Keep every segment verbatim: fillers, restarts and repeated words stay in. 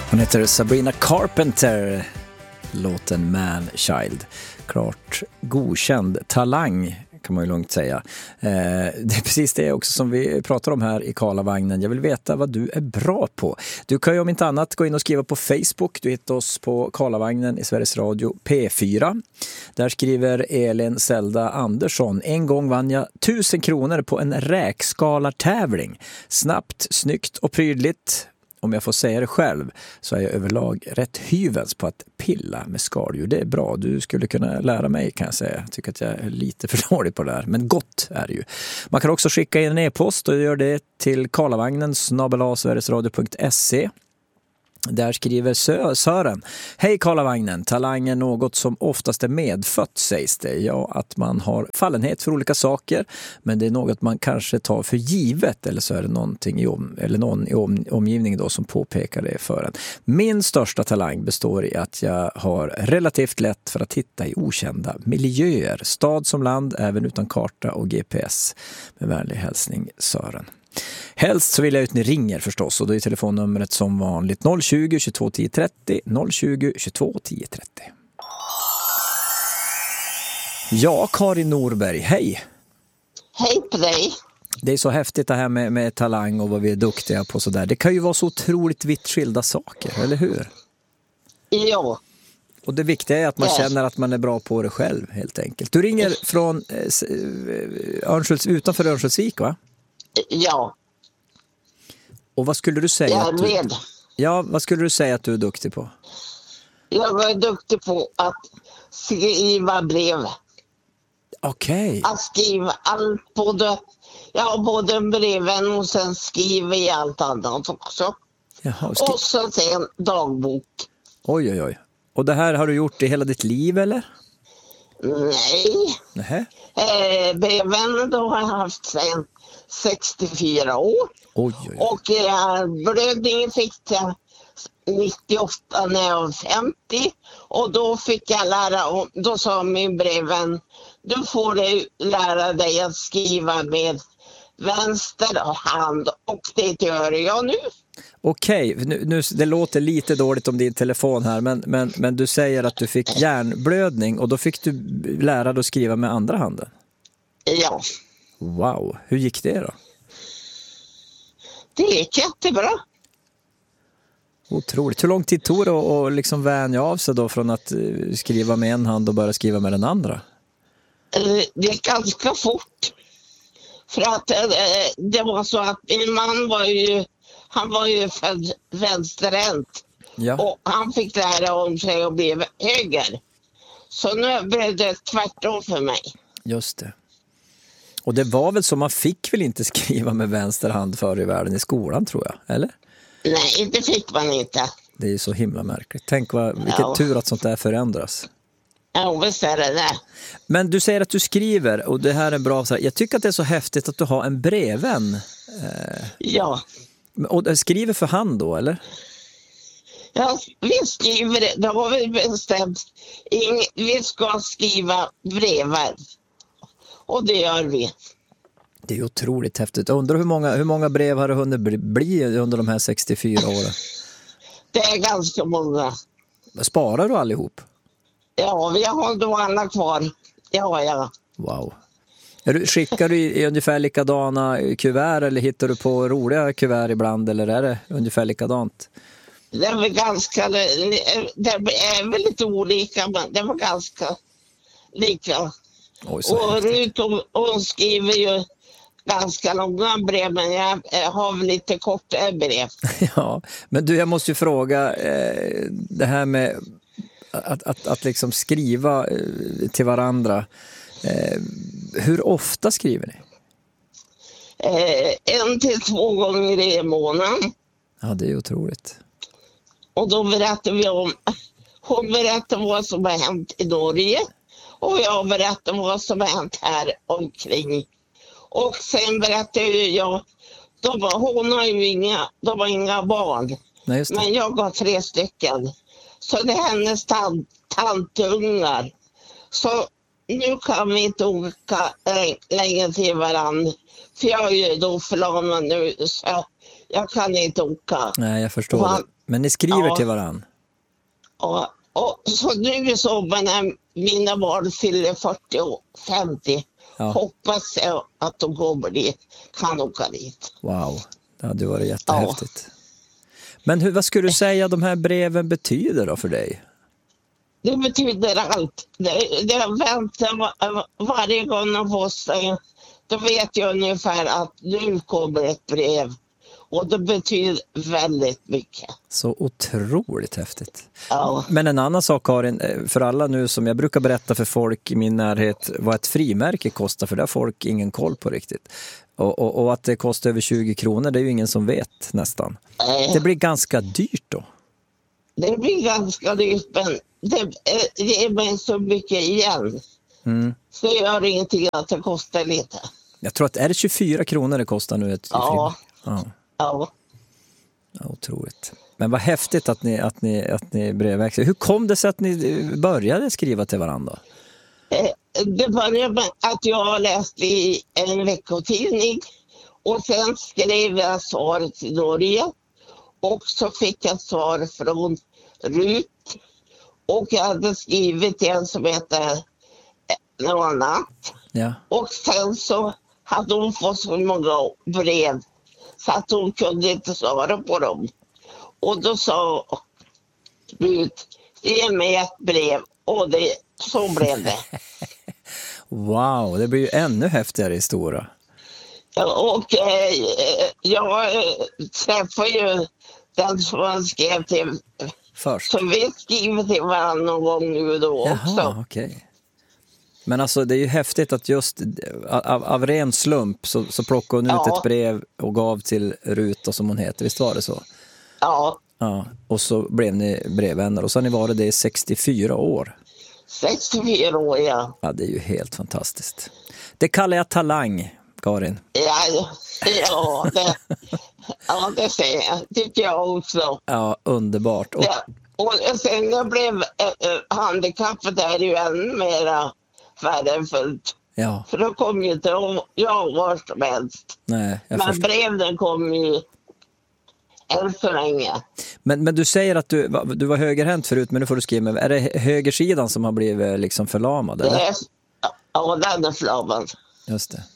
Hon heter Sabrina Carpenter, låten Man Child. Klart godkänd talang kan man ju lugnt säga. Eh, det är precis det också som vi pratar om här i Karlavagnen. Jag vill veta vad du är bra på. Du kan ju om inte annat gå in och skriva på Facebook. Du hittar oss på Karlavagnen i Sveriges Radio P fyra. Där skriver Elin Zelda Andersson: en gång vann jag tusen kronor på en räkskalartävling. Snabbt, snyggt och prydligt. Om jag får säga det själv så är jag överlag rätt hyvens på att pilla med skaldjur. Det är bra, du skulle kunna lära mig kan jag säga. Jag tycker att jag är lite för dålig på det här, men gott är det ju. Man kan också skicka in en e-post och gör det till karlavagnen snabel-a sverigesradio punkt se. Där skriver Sö- Sören: hej Karlavagnen, talang är något som oftast är medfött sägs det. Ja, att man har fallenhet för olika saker, men det är något man kanske tar för givet, eller så är det någonting i om, eller någon i om, omgivningen då som påpekar det för en. Min största talang består i att jag har relativt lätt för att hitta i okända miljöer, stad som land, även utan karta och G P S. Med vänlig hälsning Sören. Helst så vill jag att ni ringer förstås, och då är telefonnumret som vanligt noll tjugo, tjugotvå, tio trettio, noll tjugo, tjugotvå, tio trettio. Ja, Karin Norberg, hej! Hej på dig! Det är så häftigt det här med, med talang och vad vi är duktiga på sådär. Det kan ju vara så otroligt vitt skilda saker, eller hur? Ja. Och det viktiga är att man ja. känner att man är bra på det själv, helt enkelt. Du ringer från eh, Örnskölds, utanför Örnsköldsvik, va? Ja. Och vad skulle du säga Jag att du, vet. ja, vad skulle du säga att du är duktig på? Jag är duktig på att skriva brev. Okej. Okay. Att skriva allt, både, ja, både breven och sen skriver jag allt annat också. Jaha, skri- och så sen dagbok. Oj, oj, oj. Och det här har du gjort i hela ditt liv, eller? Nej. Nähä. Eh, breven då har jag haft sen sextiofyra år. Oj, oj, oj. Och eh, blödningen fick jag nittioåtta när jag var femtio. Och då fick jag lära om, då sa min breven: du får lära dig att skriva med vänster hand, och det gör jag nu. Okej, nu, nu, det låter lite dåligt om din telefon här, men, men, men du säger att du fick hjärnblödning och då fick du lära dig att skriva med andra handen. Ja. Wow, hur gick det då? Det gick jättebra. Otroligt. Hur lång tid tog det att liksom vänja av sig då från att skriva med en hand och börja skriva med den andra? Det gick ganska fort. För att det var så att min man var ju, han var ju född vänsterhänt. Ja. Och han fick lära om sig att bli höger. Så nu blev det tvärtom för mig. Just det. Och det var väl så, man fick väl inte skriva med vänster hand förr i världen i skolan, tror jag, eller? Nej, det fick man inte. Det är ju så himla märkligt. Tänk vad, vilket ja. tur att sånt där förändras. Ja, visst är det det. Men du säger att du skriver, och det här är bra. Så här, jag tycker att det är så häftigt att du har en brevvän. Eh, ja. Och skriver för hand då, eller? Ja, vi skriver det. Då har vi bestämt. Vi ska skriva brevar. Och det gör vi. Det är otroligt häftigt. Jag undrar hur många, hur många brev har det hunnit bli under de här sextiofyra åren? Det är ganska många. Sparar du allihop? Ja, vi har då alla kvar. Ja, ja. Wow. Är du, skickar du i, i ungefär likadana kuvert, eller hittar du på roliga kuvert ibland, eller är det ungefär likadant? Det är väl ganska, det är väl lite olika, men det var ganska lika. Oj, och Rut hon skriver ju ganska långa brev, men jag har väl lite kortare brev. Ja, men du, jag måste ju fråga eh, det här med att, att, att liksom skriva eh, till varandra. Eh, hur ofta skriver ni? Eh, en till två gånger i månaden. Ja, det är otroligt. Och då berättar vi om, hon berättar vad som har hänt i Norge. Och jag berättar vad som har hänt här omkring. Och sen berättar ju jag, de, hon har ju inga, de har inga barn. Nej, just det. Men jag har tre stycken. Så det är hennes tant, tantungar. Så nu kan vi inte åka längre till varandra. För jag är ju då förlamad nu, så jag kan inte åka. Nej, jag förstår Man, det. Men ni skriver Ja. till varann? Och, och så nu i sommar när mina barn fyller fyrtio och femtio, Ja. hoppas jag att de kommer dit, kan åka dit. Wow, det hade varit jättehäftigt. Ja. Men hur, vad skulle du säga de här breven betyder då för dig? Det betyder allt. Det, det jag väntar var, varje gång de postar, då vet jag ungefär att nu kommer ett brev. Och det betyder väldigt mycket. Så otroligt häftigt. Ja. Men en annan sak, Karin, för alla nu som jag brukar berätta för folk i min närhet vad ett frimärke kostar, för det har folk ingen koll på riktigt. Och, och, och att det kostar över tjugo kronor, det är ju ingen som vet nästan. Nej. Det blir ganska dyrt då. Det blir ganska dyrt, men det, det ger mig så mycket igen. Mm. Så gör det ingenting att det kostar lite. Jag tror att är det tjugofyra kronor det kostar nu ett Ja. frimärke? Ja. Ja. Ja, otroligt. Men vad häftigt att ni, att ni, att ni brevväxlar. Hur kom det sig att ni började skriva till varandra? Det började med att jag läste i en veckotidning och sen skrev jag svaret till Norge och så fick jag svar från Rut och jag hade skrivit till en som heter något annat. Ja. Och sen så hade hon fått så många brev så att hon kunde inte svara på dem. Och då sa Rut, ge mig ett brev. Och det, så blev det. Wow, det blir ju ännu häftigare historia. Och eh, jag eh, träffade ju den som man skrev till. Först? Så vi skriver till varandra någon gång nu och då också. Jaha, okej. Okay. Men alltså det är ju häftigt att just av, av ren slump så, så plockade hon Ja. ut ett brev och gav till Ruta som hon heter. Visst var det så? Ja. Ja. Och så blev ni brevvänner och så har ni varit det i sextiofyra år. sextiofyra år, ja. Ja, det är ju helt fantastiskt. Det kallar jag talang, Karin. Ja, ja, det, ja, det säger jag. Tycker jag också. Ja, underbart. Och, Ja, och sen jag blev äh, handikappet är ju ännu mera värdefullt. ja, För då kom ju inte jag var som helst. nej, jag Men förstår. breven kom ju än så länge. Men, men du säger att du, du var högerhänt förut, men nu får du skriva med. Är det högersidan som har blivit liksom förlamad? Eller? Det är, ja, den är flamad. Just det.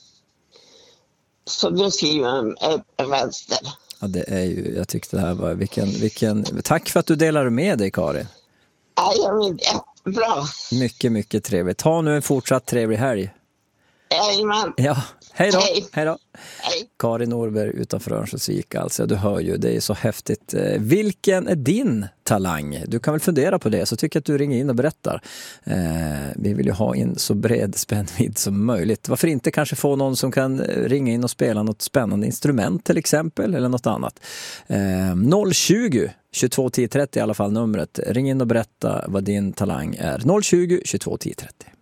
Så då skriver jag en vänster. Ja, det är ju, jag tyckte det här var, vilken, vilken, tack för att du delar med dig, Karin. Ja, jag vet, jättebra. Mycket, mycket trevligt. Ha nu en fortsatt trevlig helg. Jajamän. Ja, hej då. Hej. Hej då. Hej. Karin Norberg utanför Örnsköldsvik, alltså. Du hör ju, det är så häftigt. Vilken är din talang? Du kan väl fundera på det, så tycker jag att du ringer in och berättar. Eh, vi vill ju ha in så bred spännvidd som möjligt. Varför inte kanske få någon som kan ringa in och spela något spännande instrument till exempel, eller något annat. Eh, noll tjugo tjugotvå tio trettio i alla fall numret. Ring in och berätta vad din talang är. noll tjugo tjugotvå tio trettio.